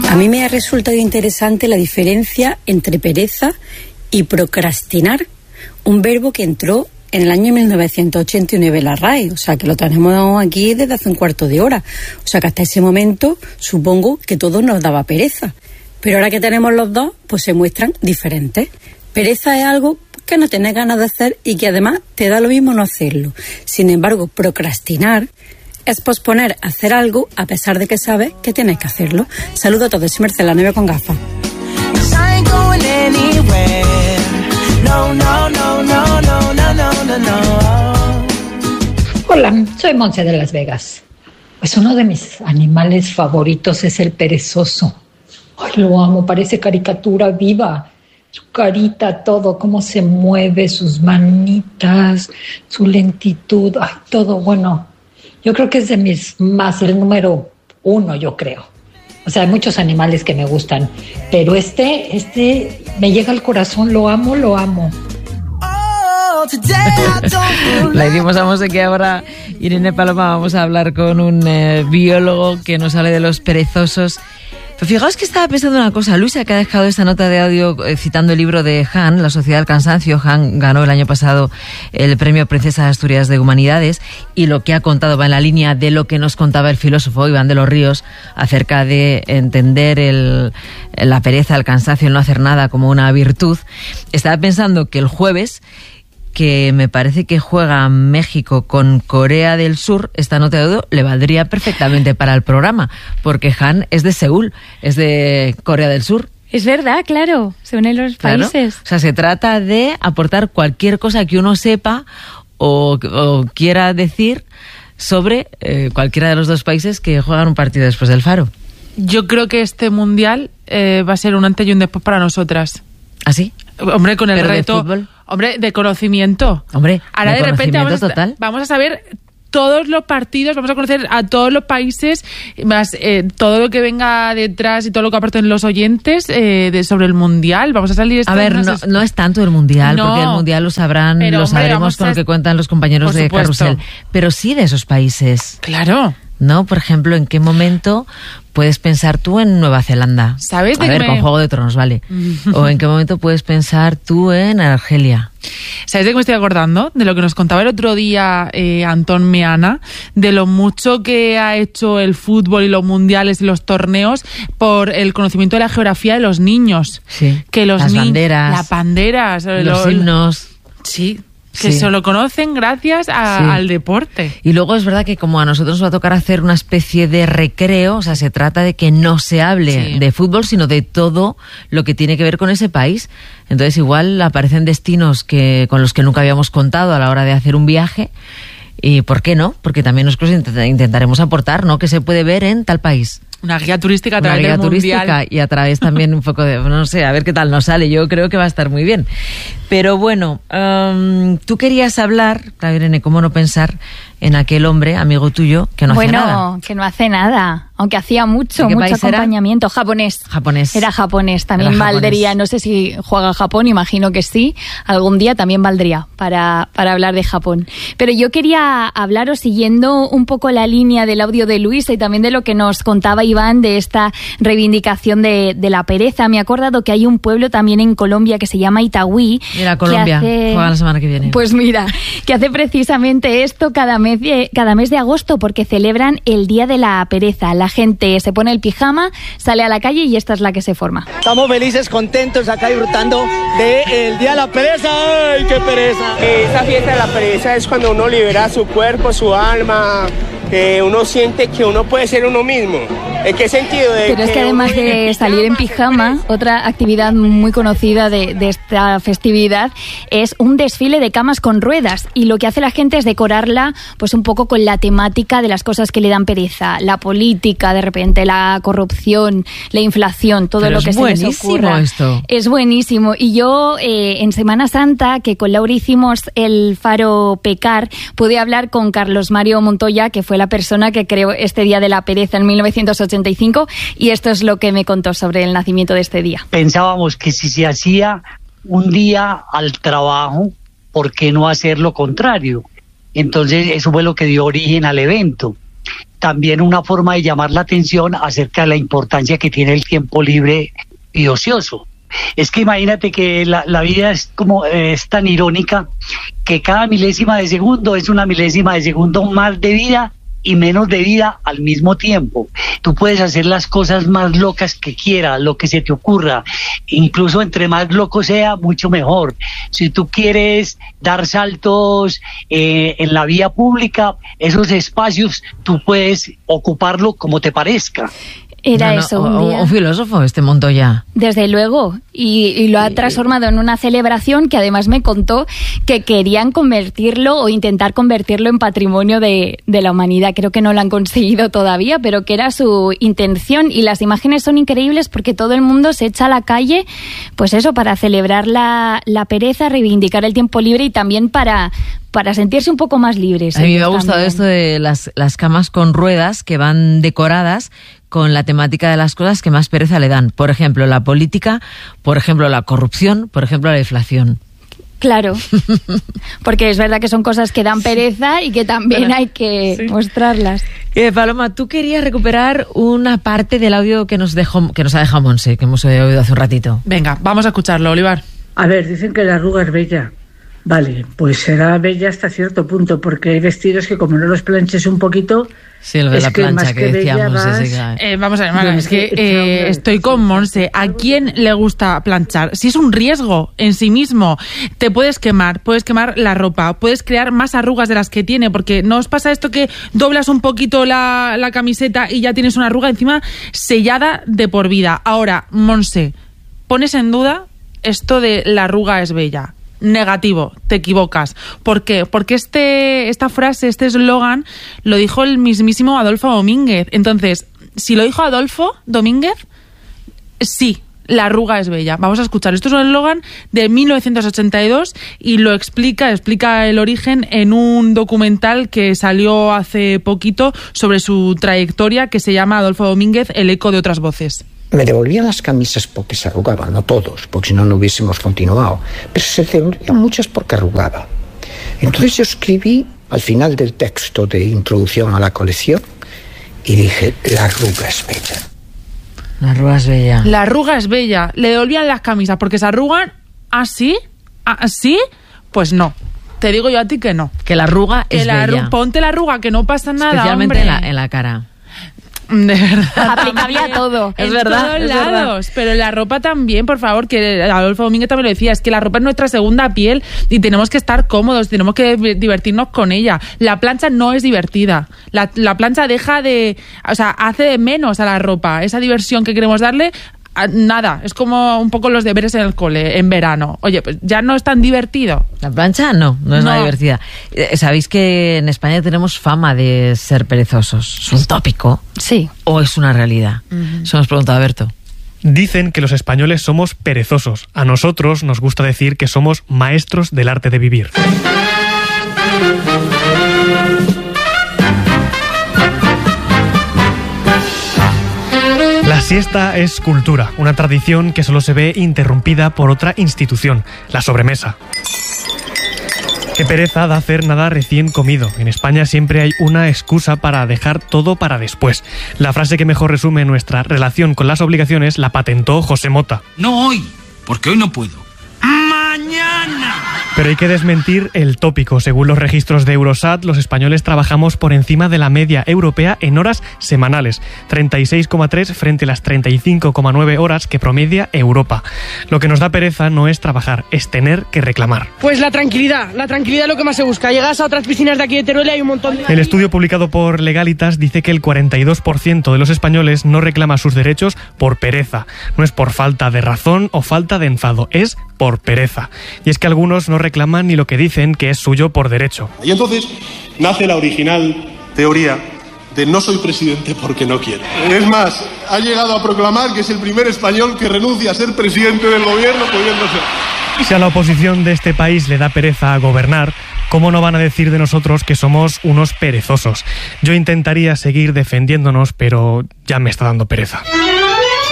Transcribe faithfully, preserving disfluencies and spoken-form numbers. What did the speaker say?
A mí me ha resultado interesante la diferencia entre pereza y procrastinar, un verbo que entró en el año mil novecientos ochenta y nueve en la R A E, o sea que lo tenemos aquí desde hace un cuarto de hora, o sea que hasta ese momento supongo que todo nos daba pereza, pero ahora que tenemos los dos, pues se muestran diferentes. Pereza es algo que no tienes ganas de hacer y que además te da lo mismo no hacerlo. Sin embargo, procrastinar es posponer hacer algo a pesar de que sabes que tienes que hacerlo. Saludos a todos, soy Mercedes, la novia con gafas. Hola, soy Monse de Las Vegas. Pues uno de mis animales favoritos es el perezoso. Ay, lo amo, parece caricatura viva. Su carita, todo, cómo se mueve, sus manitas, su lentitud, ay, todo, bueno. Yo creo que es de mis más, el número uno, yo creo. O sea, hay muchos animales que me gustan, pero este, este me llega al corazón, lo amo, lo amo. Le dimos a Monse que ahora, Irene Paloma, vamos a hablar con un eh, biólogo que nos hable de los perezosos. Pero fijaos que estaba pensando una cosa. Luisa, que ha dejado esta nota de audio eh, citando el libro de Han, La Sociedad del Cansancio. Han ganó el año pasado el premio Princesa de Asturias de Humanidades, y lo que ha contado va en la línea de lo que nos contaba el filósofo Iván de los Ríos acerca de entender el, la pereza, el cansancio, el no hacer nada como una virtud. Estaba pensando que el jueves, que me parece que juega México con Corea del Sur, esta nota de audio le valdría perfectamente para el programa, porque Han es de Seúl, es de Corea del Sur. Es verdad, claro, se unen los Claro. países. O sea, se trata de aportar cualquier cosa que uno sepa o, o quiera decir sobre eh, cualquiera de los dos países que juegan un partido después del Faro. Yo creo que este mundial eh, va a ser un antes y un después para nosotras. ¿Ah, sí? Hombre, con el ¿Pero de reto, fútbol? hombre, de conocimiento. Hombre, ahora de de, repente conocimiento vamos a, total. vamos a saber todos los partidos, vamos a conocer a todos los países, más eh, todo lo que venga detrás y todo lo que aporten los oyentes eh, de, sobre el mundial. Vamos a salir. A ver, no, no es tanto el mundial, No. porque el mundial lo sabrán, Pero, lo hombre, sabremos vamos con a- lo que cuentan los compañeros Por de supuesto. Carrusel, pero sí de esos países. Claro. ¿No? Por ejemplo, ¿en qué momento puedes pensar tú en Nueva Zelanda? ¿Sabes de A qué ver, me- con Juego de Tronos, vale. ¿O en qué momento puedes pensar tú en Argelia? ¿Sabes de qué me estoy acordando? De lo que nos contaba el otro día eh, Antón Meana, de lo mucho que ha hecho el fútbol y los mundiales y los torneos por el conocimiento de la geografía de los niños. Sí. Que los Las ni- banderas. Las banderas. Los lo- himnos. Sí. Que Sí. se lo conocen gracias a- Sí. al deporte. Y luego es verdad que como a nosotros nos va a tocar hacer una especie de recreo, o sea, se trata de que no se hable Sí. de fútbol, sino de todo lo que tiene que ver con ese país. Entonces igual aparecen destinos que con los que nunca habíamos contado a la hora de hacer un viaje. ¿Y por qué no? Porque también nosotros int- intentaremos aportar, ¿no?, que se puede ver en tal país. Una guía turística a Una través guía del turística mundial. y a través también un poco de, no sé, a ver qué tal nos sale. Yo creo que va a estar muy bien. Pero bueno, um, tú querías hablar, claro, Irene, cómo no pensar en aquel hombre, amigo tuyo, que no bueno, hace nada. que no hace nada, aunque hacía mucho, ¿De qué mucho país era? acompañamiento. Japonés. Japonés. Era japonés, también Era japonés. valdría, no sé si juega a Japón, imagino que sí, algún día también valdría para, para hablar de Japón. Pero yo quería hablaros siguiendo un poco la línea del audio de Luisa y también de lo que nos contaba Iván de esta reivindicación de, de la pereza. Me he acordado que hay un pueblo también en Colombia que se llama Itagüí. Mira, que Colombia, hace- juega la semana que viene. Pues mira, que hace precisamente esto cada mes de, cada mes de agosto porque celebran el Día de la Pereza. La gente se pone el pijama, sale a la calle y esta es la que se forma. Estamos felices, contentos acá disfrutando del Día de la Pereza. ¡Ay, qué pereza! Esta fiesta de la pereza es cuando uno libera su cuerpo, su alma, que uno siente que uno puede ser uno mismo. ¿En qué sentido? De Pero es que además uno viene de en salir en pijama, otra actividad muy conocida de, de esta festividad es un desfile de camas con ruedas y lo que hace la gente es decorarla pues un poco con la temática de las cosas que le dan pereza, la política, de repente la corrupción, la inflación, todo Pero lo es que se les buenísimo ocurra. esto. Es buenísimo. Y yo eh, en Semana Santa, que con Laura hicimos el Faro Pecar, pude hablar con Carlos Mario Montoya, que fue la persona que creó este Día de la Pereza en mil novecientos ochenta y cinco, y esto es lo que me contó sobre el nacimiento de este día. Pensábamos que si se hacía un día al trabajo, ¿por qué no hacer lo contrario? Entonces eso fue lo que dio origen al evento. también una forma de llamar la atención acerca de la importancia que tiene el tiempo libre y ocioso. Es que imagínate que la, la vida es como eh, es tan irónica que cada milésima de segundo es una milésima de segundo más de vida y menos de vida al mismo tiempo. Tú puedes hacer las cosas más locas que quieras, lo que se te ocurra, incluso entre más loco sea, mucho mejor. Si tú quieres dar saltos eh, en la vía pública, esos espacios tú puedes ocuparlo como te parezca. Era no, no, eso, un día. Un filósofo, este Montoya. Desde luego, y, y lo ha transformado en una celebración que además me contó que querían convertirlo o intentar convertirlo en patrimonio de, de la humanidad. Creo que no lo han conseguido todavía, pero que era su intención, y las imágenes son increíbles porque todo el mundo se echa a la calle, pues eso, para celebrar la, la pereza, reivindicar el tiempo libre y también para... para sentirse un poco más libres. A mí me ha gustado también esto de las, las camas con ruedas que van decoradas con la temática de las cosas que más pereza le dan. Por ejemplo, la política, por ejemplo, la corrupción, por ejemplo, la inflación. Claro, porque es verdad que son cosas que dan pereza y que también Pero, hay que sí. mostrarlas. Eh, Paloma, tú querías recuperar una parte del audio que nos dejó, que nos ha dejado Monse, que hemos oído hace un ratito. Venga, vamos a escucharlo, Olivar. A ver, dicen que la arruga es bella. Vale, pues será bella hasta cierto punto, porque hay vestidos que como no los planches un poquito... Sí, lo de es la que plancha más que, que decíamos. Vas, ese eh, vamos a ver, Mara, es que eh, estoy con Monse. ¿A quién le gusta planchar? Si es un riesgo en sí mismo, te puedes quemar, puedes quemar la ropa, puedes crear más arrugas de las que tiene, porque ¿no os pasa esto que doblas un poquito la, la camiseta y ya tienes una arruga encima sellada de por vida? Ahora, Monse, ¿pones en duda esto de la arruga es bella? Negativo, te equivocas. ¿Por qué? Porque este, esta frase, este eslogan, lo dijo el mismísimo Adolfo Domínguez. Entonces, si lo dijo Adolfo Domínguez, sí, la arruga es bella. Vamos a escuchar. Esto es un eslogan de mil novecientos ochenta y dos y lo explica, explica el origen en un documental que salió hace poquito sobre su trayectoria, que se llama Adolfo Domínguez, el eco de otras voces. Me devolvían las camisas porque se arrugaban, no todos, porque si no, no hubiésemos continuado. Pero se devolvían muchas porque arrugaba. Entonces yo escribí al final del texto de introducción a la colección y dije, la arruga es bella. La arruga es bella. La arruga es bella. Le devolvían las camisas porque se arrugan así, así, pues no. Te digo yo a ti que no. Que la arruga es la bella. Arru- ponte la arruga, que no pasa nada, especialmente hombre. En la, en la cara. De verdad. Aplicable a todo. Es en verdad, todos es lados. verdad. Pero la ropa también, por favor, que Adolfo Domínguez también lo decía, es que la ropa es nuestra segunda piel y tenemos que estar cómodos, tenemos que divertirnos con ella. La plancha no es divertida. La, la plancha deja de... O sea, hace de menos a la ropa. Esa diversión que queremos darle... Nada, es como un poco los deberes en el cole, en verano. Oye, pues ya no es tan divertido. La plancha no, no es No. nada divertida. Eh, ¿Sabéis que en España tenemos fama de ser perezosos? ¿Es un tópico? Sí. ¿O es una realidad? Uh-huh. Eso nos pregunta Alberto. Dicen que los españoles somos perezosos. A nosotros nos gusta decir que somos maestros del arte de vivir. La siesta es cultura, una tradición que solo se ve interrumpida por otra institución, la sobremesa. Qué pereza da hacer nada recién comido. En España siempre hay una excusa para dejar todo para después. La frase que mejor resume nuestra relación con las obligaciones la patentó José Mota. No hoy, porque hoy no puedo. ¡Mañana! Pero hay que desmentir el tópico. Según los registros de Eurostat, los españoles trabajamos por encima de la media europea en horas semanales, treinta y seis coma tres frente a las treinta y cinco coma nueve horas que promedia Europa. Lo que nos da pereza no es trabajar, es tener que reclamar. Pues la tranquilidad, la tranquilidad es lo que más se busca. Llegas a otras piscinas de aquí de Teruel y hay un montón de... El estudio publicado por Legalitas dice que el cuarenta y dos por ciento de los españoles no reclama sus derechos por pereza. No es por falta de razón o falta de enfado, es por pereza. Y es que algunos no reclaman ni lo que dicen que es suyo por derecho. Y entonces nace la original teoría de no soy presidente porque no quiero. Es más, ha llegado a proclamar que es el primer español que renuncia a ser presidente del gobierno pudiendo ser. Si a la oposición de este país le da pereza a gobernar, ¿cómo no van a decir de nosotros que somos unos perezosos? Yo intentaría seguir defendiéndonos, pero ya me está dando pereza.